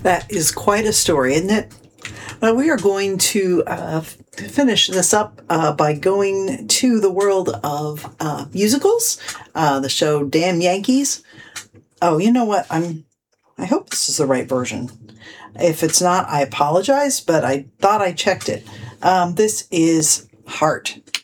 That is quite a story, isn't it? Well, we are going to finish this up by going to the world of musicals. The show Damn Yankees. Oh, you know what? I hope this is the right version. If it's not, I apologize, but I thought I checked it. This is Heart.